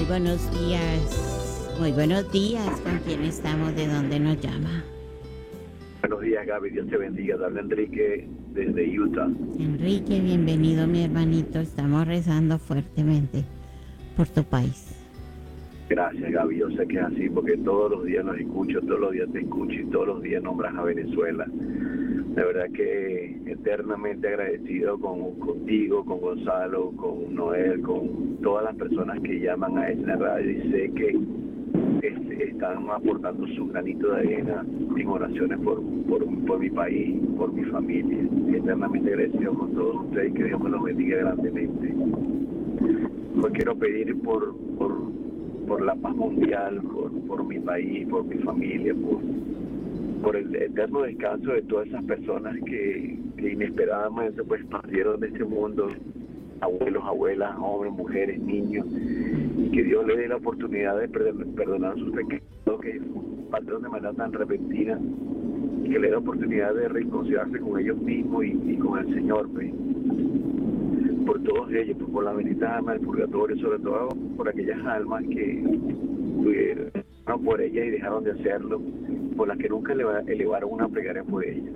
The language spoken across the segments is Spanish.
Muy buenos días. Muy buenos días. ¿Con quién estamos? ¿De dónde nos llama? Buenos días, Gaby. Dios te bendiga. Te habla Enrique desde Utah. Enrique, bienvenido, mi hermanito. Estamos rezando fuertemente por tu país. Gracias, Gaby. Yo sé que es así porque todos los días nos escucho, todos los días te escucho y todos los días nombras a Venezuela. De verdad que eternamente agradecido contigo, con Gonzalo, con Noel, con todas las personas que llaman a esta radio y sé que están aportando su granito de arena en oraciones por mi país, por mi familia. Eternamente agradecido con todos ustedes y que Dios me los bendiga grandemente. Pues quiero pedir por la paz mundial, por mi país, por mi familia, por el eterno descanso de todas esas personas que inesperadamente pues partieron de este mundo, abuelos, abuelas, hombres, mujeres, niños, y que Dios le dé la oportunidad de perdonar sus pecados que partieron de manera tan repentina, y que le dé la oportunidad de reconciliarse con ellos mismos y con el Señor, pues, por todos ellos, pues, por las benditas almas del purgatorio, sobre todo por aquellas almas que tuvieron por ellas y dejaron de hacerlo, por las que nunca elevaron una plegaria por ellas.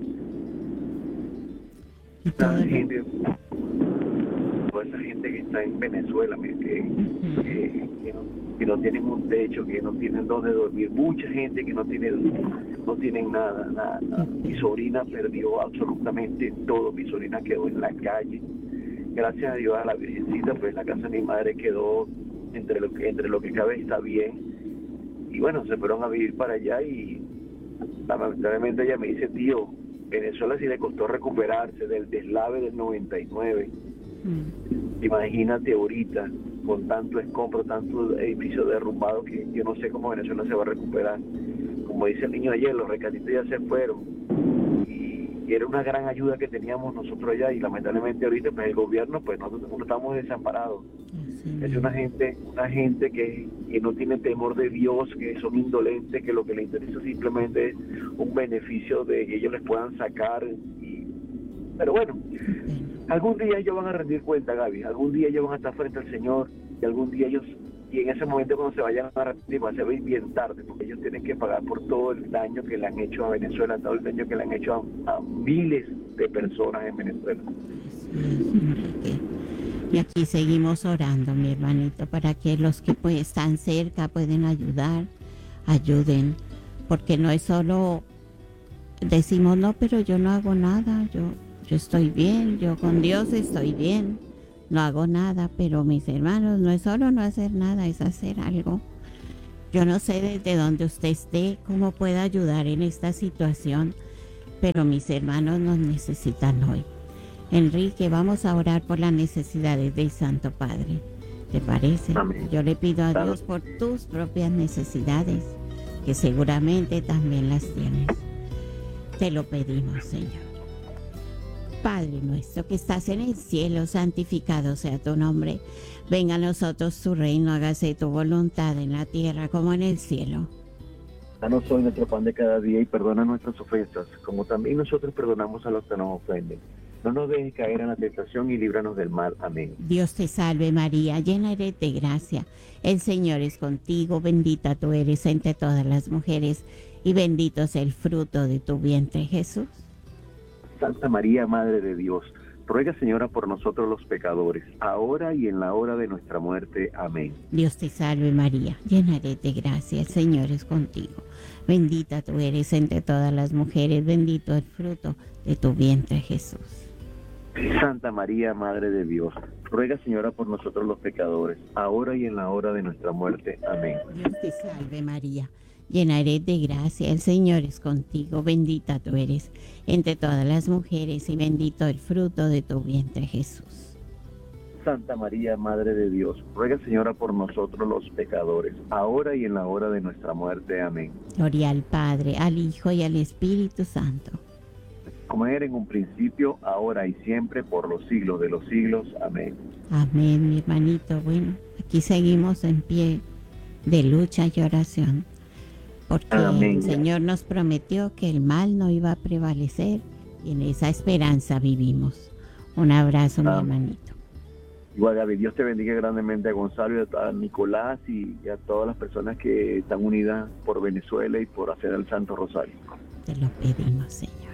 Toda esa gente que está en Venezuela, que no tienen un techo, que no tienen dónde dormir, mucha gente que no tienen nada. Mi sobrina perdió absolutamente todo, mi sobrina quedó en la calle. Gracias a Dios, a la Virgencita, pues la casa de mi madre quedó entre lo que cabe está bien. Y bueno, se fueron a vivir para allá y lamentablemente ella me dice, tío, Venezuela sí le costó recuperarse del deslave del 99. Imagínate ahorita, con tanto escombro, tantos edificios derrumbados, que yo no sé cómo Venezuela se va a recuperar. Como dice el niño ayer, los rescatistas ya se fueron. Y era una gran ayuda que teníamos nosotros allá, y lamentablemente ahorita pues el gobierno, pues nosotros estamos desamparados. Es una gente que no tiene temor de Dios, que son indolentes, que lo que les interesa simplemente es un beneficio de que ellos les puedan sacar. Pero bueno, algún día ellos van a rendir cuenta, Gaby. Algún día ellos van a estar frente al Señor, y algún día ellos, y en ese momento cuando se vayan a rendir, va a ser bien tarde, porque ellos tienen que pagar por todo el daño que le han hecho a Venezuela, todo el daño que le han hecho a miles de personas en Venezuela. Y aquí seguimos orando, mi hermanito, para que los que pues están cerca pueden ayuden, porque no es solo decimos, no, pero yo no hago nada, yo estoy bien, yo con Dios estoy bien, no hago nada, pero mis hermanos, no es solo no hacer nada, es hacer algo. Yo no sé desde dónde usted esté, cómo pueda ayudar en esta situación, pero mis hermanos nos necesitan hoy. Enrique, vamos a orar por las necesidades del Santo Padre. ¿Te parece? Amén. Yo le pido a Dios por tus propias necesidades, que seguramente también las tienes. Te lo pedimos, Señor. Padre nuestro que estás en el cielo, santificado sea tu nombre. Venga a nosotros tu reino, hágase tu voluntad en la tierra como en el cielo. Danos hoy nuestro pan de cada día y perdona nuestras ofensas, como también nosotros perdonamos a los que nos ofenden. No nos dejes caer en la tentación y líbranos del mal. Amén. Dios te salve María, llena eres de gracia. El Señor es contigo, bendita tú eres entre todas las mujeres y bendito es el fruto de tu vientre, Jesús. Santa María, Madre de Dios, ruega, Señora, por nosotros los pecadores, ahora y en la hora de nuestra muerte. Amén. Dios te salve María, llena eres de gracia, el Señor es contigo. Bendita tú eres entre todas las mujeres, bendito el fruto de tu vientre, Jesús. Santa María, Madre de Dios, ruega, Señora, por nosotros los pecadores, ahora y en la hora de nuestra muerte. Amén. Dios te salve María, llena eres de gracia, el Señor es contigo, bendita tú eres entre todas las mujeres y bendito el fruto de tu vientre, Jesús. Santa María, Madre de Dios, ruega, Señora, por nosotros los pecadores, ahora y en la hora de nuestra muerte. Amén. Gloria al Padre, al Hijo y al Espíritu Santo. Como era en un principio, ahora y siempre, por los siglos de los siglos. Amén. Amén, mi hermanito. Bueno, aquí seguimos en pie de lucha y oración, porque Amén. el Señor nos prometió que el mal no iba a prevalecer y en esa esperanza vivimos. Un abrazo, mi hermanito. Igual, Gaby, Dios te bendiga grandemente a Gonzalo y a Nicolás y a todas las personas que están unidas por Venezuela y por hacer el Santo Rosario. Te lo pedimos, Señor.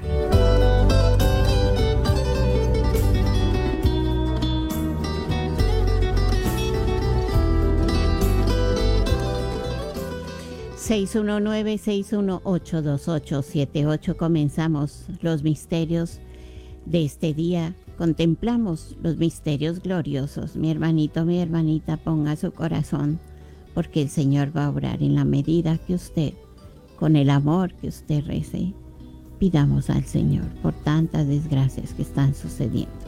...619-618-2878. Comenzamos los misterios de este día. Contemplamos los misterios gloriosos. Mi hermanito, mi hermanita, ponga su corazón, porque el Señor va a obrar en la medida que usted, con el amor que usted rece. Pidamos al Señor por tantas desgracias que están sucediendo.